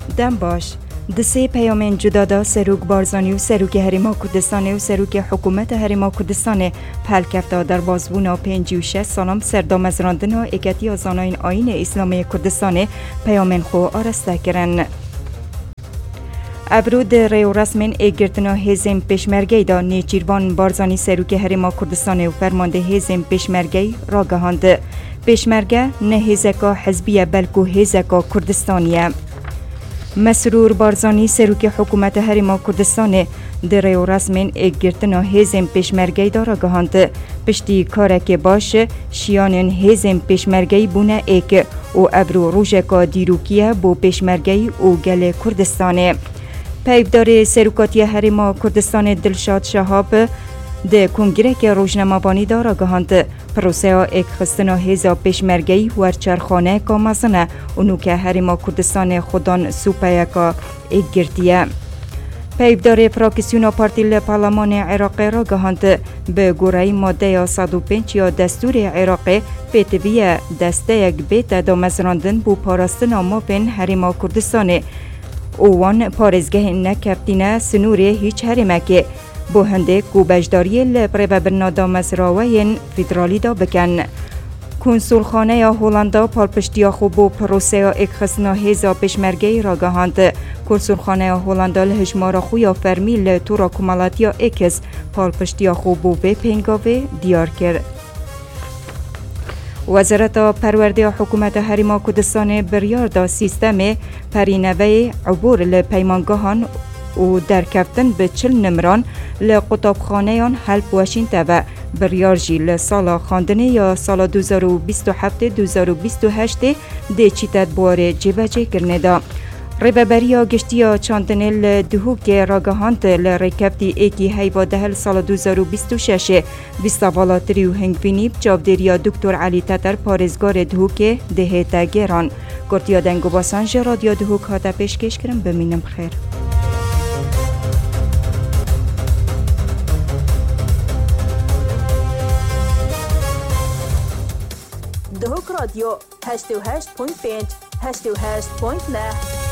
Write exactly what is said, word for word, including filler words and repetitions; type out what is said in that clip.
دم باش دسه پیامین جدادا سروک بارزانی و سروک هریما کردستان و سروک حکومت هریما کردستان پل کفتا در بازبونا پنجی و شش سالم سردام از راندن و اکتی آزاناین آین اسلامی کردستان پیامین خو آرسته کرن. ابرود ریو رسمین اگرتنا هزم پشمرگی دا نیچیروان بارزانی سروک هریما کردستان و فرمانده هزم پشمرگی را گهاند. پشمرگه نه هزکا حزبیه بلکو هزکا کردستانیه. مسرور بارزانی سروک حکومت هریما کردستان در ریو رسمین اگرتنا هزم پشمرگی دا را گهاند. پشتی کارک باش شیانن هزم پشمرگی بونه ایک و ابرو روژکا دیروکیه بو پشمرگی و گل کردستانه. پیبدار سروکاتی هریما کردستان دلشاد شهاب ده کنگره که روزنامه‌بانی داره گهاند پروسه ایک خستنا هزا پشمرگی ورچرخانه که مزنه اونو که هریما کردستان خودان سوپایه که ایک گرتیه. پیبدار فراکسیون پارتی پارلمان عراق را گهاند به گورای ماده صد و پنج یا دستور عراق پیتوی دسته یک بیت دامزراندن بو پاراستن مافن هریما کردستان اوان پارزگه نکفتینه سنوری هیچ هریمکه بو هنده کو بجداری لبره برنادا مزراوین فدرالی دا بکن. کنسول خانه یا هولندا پالپشتیا خوب و پروسه اکخصنا هزا پشمرگی را گهاند. کنسول خانه یا هولندا لحجمارا خویا فرمیل تورا کمالات یا اکس پالپشتیا خوب و به پنگاوه دیار کرد. وزارت پرورده حکومت هریما کردستان بریار دا سیستم پرینوه عبور لپیمانگاهان و در کفتن به چل نمران لقطابخانه آن حل پوشین و بریار جی لسال خاندنه یا سال دو هزار و بیست و هفت دو هزار و بیست و هشت ده چیتت بواره جبجه کرنه دا. ریببریا گشتیا چاندنل دهو که راگهاند لرکبتی ایکی هیوا دهل سال دو هزار و بیست و شش بیستاوالاتری و هنگوینی بجاودریا دکتر علی تتر پارزگار دهو که ده تگران گرتیا دنگو باسانج رادیو دهو که هاتا پیشکش کرم بمینم خیر. دهوک رادیو هشت و هشت پوینت پنج هشت و هشت پوینت نه